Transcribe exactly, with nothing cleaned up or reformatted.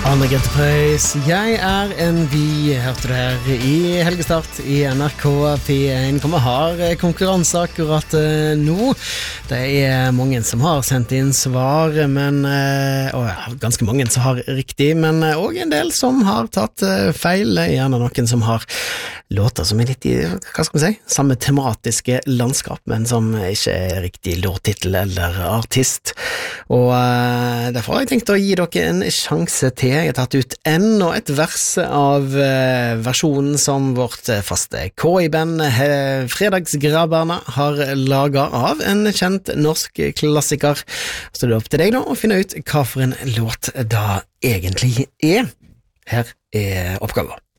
Anne Grete Preus, jeg er en vi, hørte du her i helgestart i N R K P én, hvor vi har konkurranse akkurat uh, nå. Det er mange som har sendt inn svar, men, uh, og ja, ganske mange som har riktig, men uh, også en del som har tatt uh, feil, gjerne noen som har låter som er litt i, hva skal man si, samme tematiske landskap, men som ikke er riktig låttitel eller artist. Og uh, derfor har jeg tenkt å gi dere en sjanse til. Jeg har tatt ut enda et vers av uh, versjonen som vårt faste K I-band uh, Fredagsgrabberne har laget av en kjent norsk klassiker. Så det er opp til deg da å finne ut hva for en låt da egentlig er. Her er oppgaven.